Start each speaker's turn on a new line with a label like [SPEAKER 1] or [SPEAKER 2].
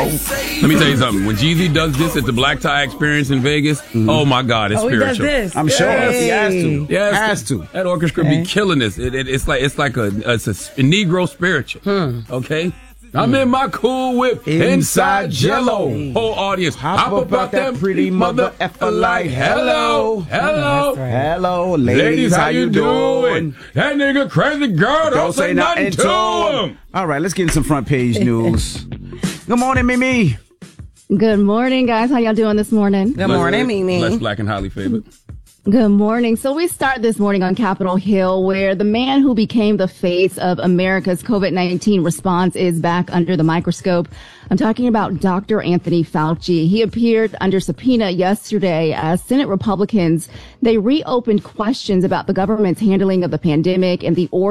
[SPEAKER 1] Let me tell you something. When Jeezy does this at the Black Tie Experience in Vegas, oh my God, it's spiritual.
[SPEAKER 2] He does this.
[SPEAKER 3] I'm sure he has to.
[SPEAKER 1] Yes,
[SPEAKER 3] has to.
[SPEAKER 1] That orchestra be killing this. It's like a Negro spiritual. Okay. I'm in my cool whip inside Jello. Whole audience, hop about that pretty mother effer like hello, hello,
[SPEAKER 3] hello, ladies, how you doing?
[SPEAKER 1] That nigga crazy girl, don't say nothing to him.
[SPEAKER 3] All right, let's get into some front page news. Good morning, Mimi.
[SPEAKER 4] Good morning, guys. How y'all doing this morning?
[SPEAKER 2] Good morning, Mimi.
[SPEAKER 1] Less black and highly favored.
[SPEAKER 4] Good morning. So we start this morning on Capitol Hill, where the man who became the face of America's COVID-19 response is back under the microscope. I'm talking about Dr. Anthony Fauci. He appeared under subpoena yesterday as Senate Republicans, they reopened questions about the government's handling of the pandemic and the